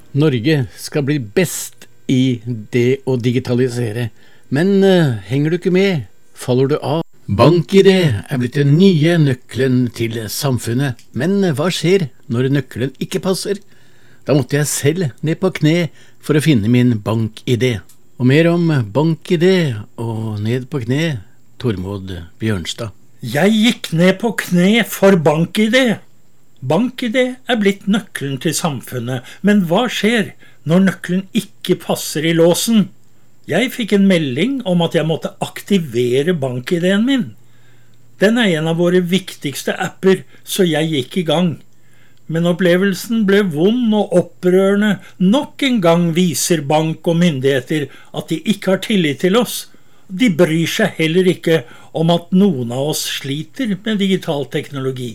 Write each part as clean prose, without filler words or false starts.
Norge skal bli best i det å digitalisere, men henger du ikke med, faller du av. BankID blitt den nye nøkkelen til samfunnet, men hva skjer når nøkkelen ikke passer? Da måtte jeg selv ned på kne for å finne min BankID. Og mer om BankID og ned på kne, Tormod Bjørnstad. Jeg gikk ned på kne for BankID. BankID blitt nøkkelen til samfunnet, men hva skjer når nøkkelen ikke passer i låsen? Jeg fikk en melding om at jeg måtte aktivere BankID-en min. Den en av våre viktigste apper, så jeg gikk i gang. Men opplevelsen ble vond og opprørende. Nok en gang viser bank og myndigheter at de ikke har tillit til oss. De bryr seg heller ikke om at noen av oss sliter med digital teknologi.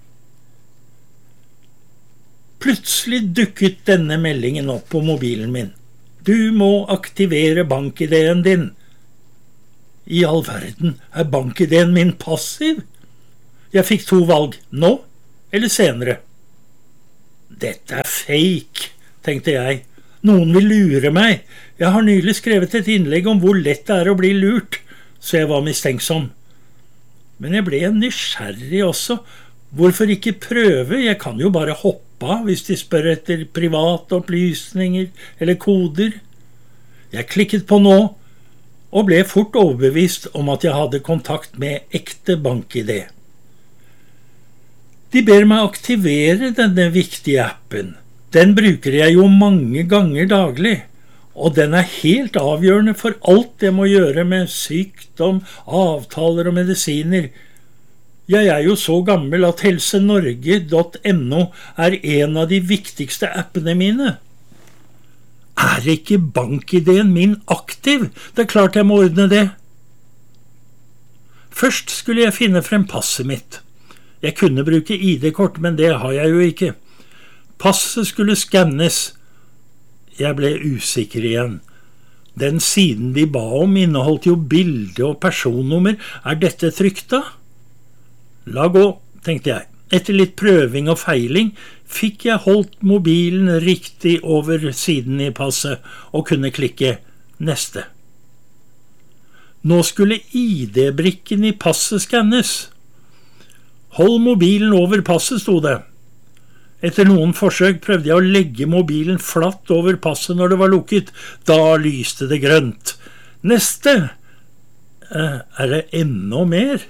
Plutselig dukket denne meldingen opp på mobilen min. Du må aktivere BankID-en din. I all verden, BankID-en min passiv? Jeg fikk 2 valg, nå eller senere. Dette fake, tenkte jeg. Noen vil lure meg. Jeg har nylig skrevet et innlegg om hvor lett det å bli lurt, så jeg var mistenksom. Men jeg ble nysgjerrig også. Hvorfor ikke prøve? Jeg kan jo bare hoppe av hvis de spør etter private opplysninger eller koder. Jeg klikket på nå, og ble fort overbevist om at jeg hadde kontakt med ekte BankID. De ber meg aktivere denne viktige appen. Den bruker jeg jo mange ganger daglig, og den helt avgjørende for alt jeg må gjøre med sykdom, avtaler og medisiner. Jeg jo så gammel at helsenorge.no en av de viktigste appene mine. Ikke BankID-en min aktiv? Det klart jeg må ordne det. Først skulle jeg finne frem passet mitt. Jeg kunne bruke ID-kort, men det har jeg jo ikke. Passet skulle skannes. Jeg ble usikker igjen. Den siden de ba om inneholdt jo bilde og personnummer. Dette trygt da? La gå, tenkte jeg. Etter litt prøving og feiling fikk jeg holdt mobilen riktig over siden i passet og kunne klikke neste. Nå skulle ID-brikken i passet skannes. Hold mobilen over passet, sto det. Etter noen forsøk prøvde jeg å legge mobilen flatt over passet når det var lukket. Da lyste det grønt. Neste! Det enda mer?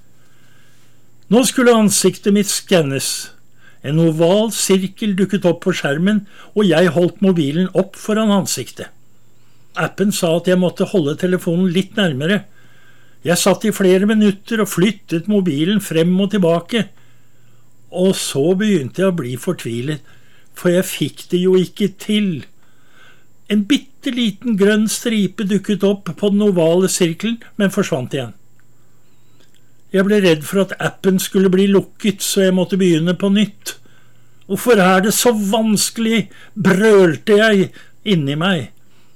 Nå skulle ansiktet mitt skannes. En oval sirkel dukket opp på skjermen, og jeg holdt mobilen opp foran ansiktet. Appen sa at jeg måtte holde telefonen litt nærmere. Jeg satt i flere minutter og flyttet mobilen frem og tilbake. Og så begynte jeg å bli fortvilet, for jeg fikk det jo ikke til. En bitteliten grønn stripe dukket opp på den ovale sirkelen, men forsvant igjen. Jeg ble redd for at appen skulle bli lukket, så jeg måtte begynne på nytt. Hvorfor det så vanskelig, brølte jeg inni meg.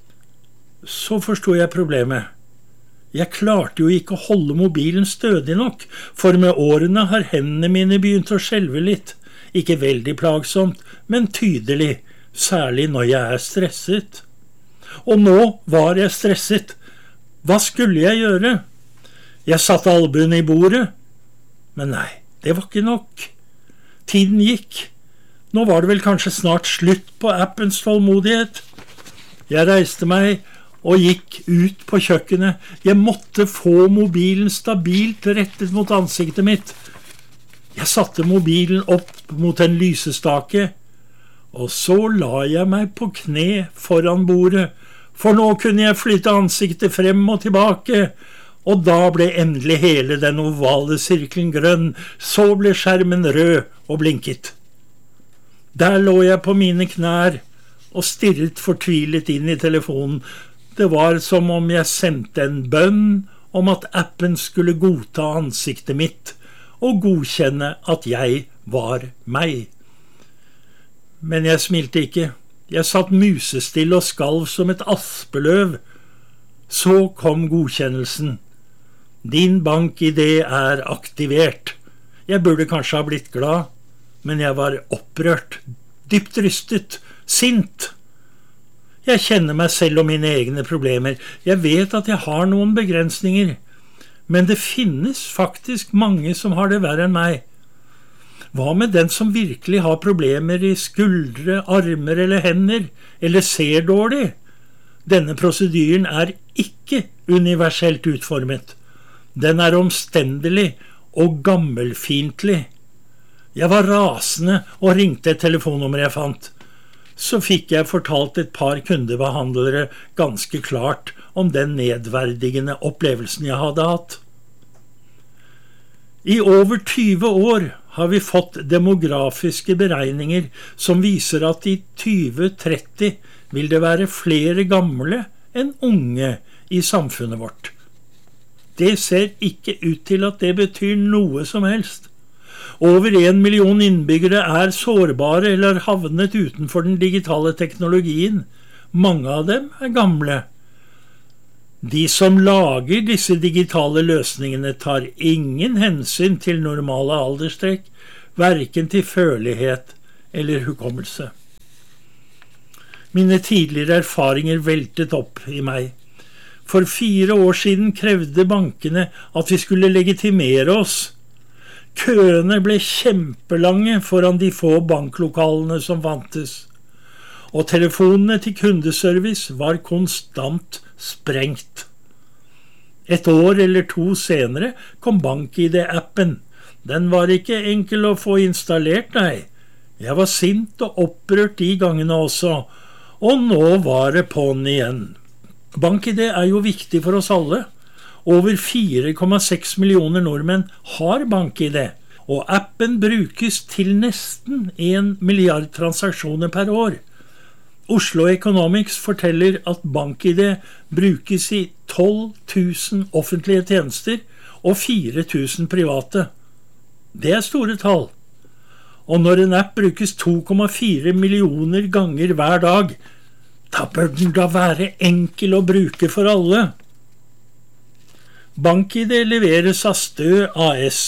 Så forstod jeg problemet. Jeg klarte jo ikke å holde mobilen stødig nok, for med årene har hendene mine begynt å skjelve litt. Ikke veldig plagsomt, men tydelig, særlig når jeg stresset. Og nå var jeg stresset. Hva skulle jeg gjøre? Jeg satte albuen i bordet, men nei, det var ikke nok. Tiden gikk. Nå var det vel kanskje snart slutt på appens tålmodighet. Jeg reiste meg og gikk ut på kjøkkenet. Jeg måtte få mobilen stabilt rettet mot ansiktet mitt. Jeg satte mobilen opp mot en lysestake, og så la jeg meg på kne foran bordet, for nå kunne jeg flytte ansiktet frem og tilbake, og da ble endelig hele den ovale sirkelen grønn, så ble skjermen rød og blinket. Der lå jeg på mine knær og stirret fortvilet inn i telefonen. Det var som om jeg sendte en bønn om at appen skulle godta ansiktet mitt og godkjenne at jeg var meg. Men jeg smilte ikke. Jeg satt musestille og skalv som et aspeløv. Så kom godkjennelsen. Din BankID aktivert. Jeg burde kanskje ha blitt glad, men jeg var opprørt, dypt rystet, sint. Jeg kjenner meg selv og mine egne problemer. Jeg vet at jeg har noen begrensninger. Men det finnes faktisk mange som har det verre enn meg. Hva med den som virkelig har problemer i skuldre, armer eller hender, eller ser dårlig? Denne prosedyren er ikke universelt utformet. Den er omstendelig og gammelfiendtlig. Jeg var rasende og ringte et telefonnummer jeg fant. Så fikk jeg fortalt et par kundebehandlere ganske klart om den nedverdigende opplevelsen jeg hadde hatt. I over 20 år har vi fått demografiske beregninger som viser at i 2030 vil det være flere gamle enn unge i samfunnet vårt. Det ser ikke ut til at det betyr noe som helst. Over 1 million innbyggere er sårbare eller har havnet utenfor den digitale teknologien. Mange av dem er gamle. De som lager disse digitale løsningene tar ingen hensyn til normale alderstrekk, hverken til følelighet eller hukommelse. Mine tidligere erfaringer veltet opp i meg. For 4 år siden krevde bankene at vi skulle legitimere oss. Køene ble kjempelange foran de få banklokalene som fantes, og telefonene til kundeservice var konstant sprengt. Et år eller 2 senere kom BankID-appen. Den var ikke enkel å få installert, nei. Jeg var sint og opprørt de gangene også, og nå var det på'n igjen. BankID er jo viktig for oss alle. Over 4,6 millioner nordmenn har BankID, og appen brukes til nesten 1 milliard transaksjoner per år. Oslo Economics forteller at BankID brukes i 12 000 offentlige tjenester og 4 000 private. Det er store tall. Og når en app brukes 2,4 millioner ganger hver dag, da bør den da være enkel å bruke for alle. BankID leveres av Stø AS.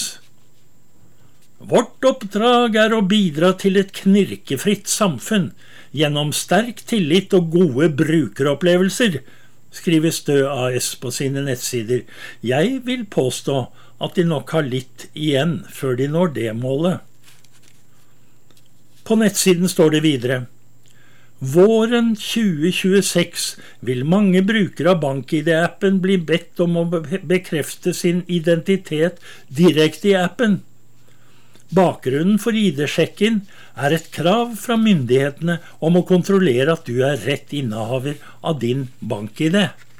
Vårt oppdrag er å bidra til et knirkefritt samfunn gjennom sterk tillit og gode brukeropplevelser, skriver Stø AS på sine nettsider. Jeg vil påstå at de nok har litt igjen før de når det målet. På nettsiden står det videre: Våren 2026 vil mange brukere av BankID-appen bli bedt om å bekrefte sin identitet direkte i appen. Bakgrunnen for ID-sjekken er et krav fra myndighetene om å kontrollere at du er rett innehaver av din BankID.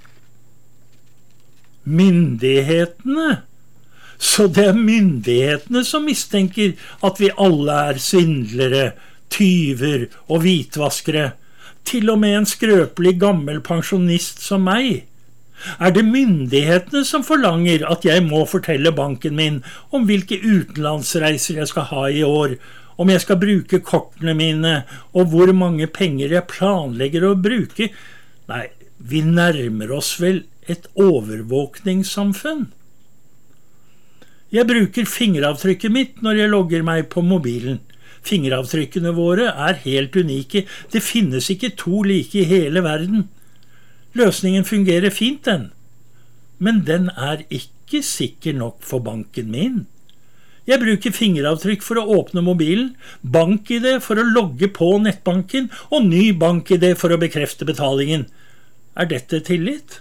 Myndighetene? Så det er myndighetene som mistenker at vi alle er svindlere, tyver og hvitvaskere, til og med en skrøpelig gammel pensjonist som meg. Er det myndighetene som forlanger at jeg må fortelle banken min om hvilke utenlandsreiser jeg skal ha i år, om jeg skal bruke kortene mine, og hvor mange penger jeg planlegger å bruke? Nei, vi nærmer oss vel et overvåkningssamfunn. Jeg bruker fingeravtrykket mitt når jeg logger meg på mobilen. Fingeravtrykkene våre er helt unike. Det finnes ikke 2 like i hele verden. Løsningen fungerer fint, den. Men den er ikke sikker nok for banken min. Jeg bruker fingeravtrykk for å åpne mobilen, BankID for å logge på nettbanken, og ny BankID for å bekrefte betalingen. Er dette tillit?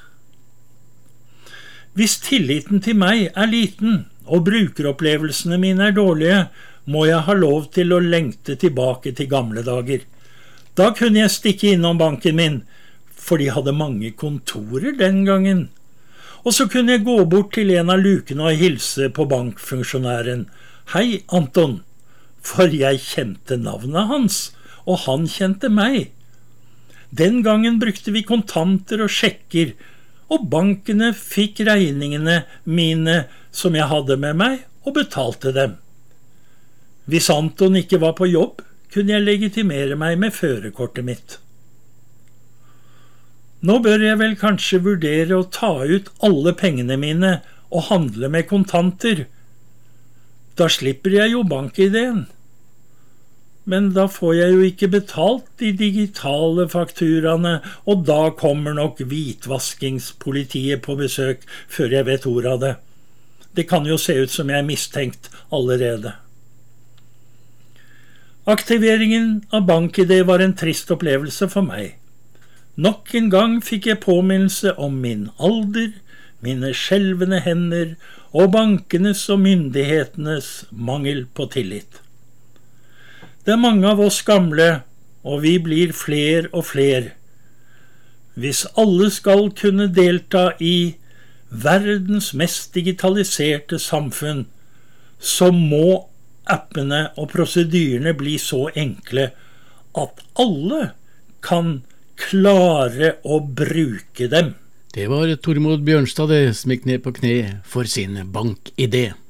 Hvis tilliten til meg er liten, og brukeropplevelsene mine er dårlige, må jeg ha lov til å lengte tilbake til gamle dager. Da kunne jeg stikke innom banken min, for de hadde mange kontorer den gangen. Og så kunne jeg gå bort til en av lukene og hilse på bankfunksjonæren. Hei, Anton, for jeg kjente navnet hans, og han kjente meg. Den gangen brukte vi kontanter og sjekker, og bankene fikk regningene mine som jeg hadde med meg, og betalte dem. Hvis Anton ikke var på jobb, kunne jeg legitimere meg med førerkortet mitt. Nå bør jeg vel kanskje vurdere å ta ut alle pengene mine og handle med kontanter. Da slipper jeg jo BankID-en. Men da får jeg jo ikke betalt de digitale fakturaene, og da kommer nok hvitvaskingspolitiet på besøk før jeg vet ordet av det. Det kan jo se ut som jeg er mistenkt allerede. Aktiveringen av BankID var en trist opplevelse for meg. Nok en gang fikk jeg påminnelse om min alder, mine skjelvende hender og bankenes og myndighetenes mangel på tillit. Det er mange av oss gamle, og vi blir fler og fler. Hvis alle skal kunne delta i verdens mest digitaliserte samfunn, så må appene og prosedyrene bli så enkle at alle kan klare å bruke dem. Det var Tormod Bjørnstad som gikk ned på kne for sin BankID.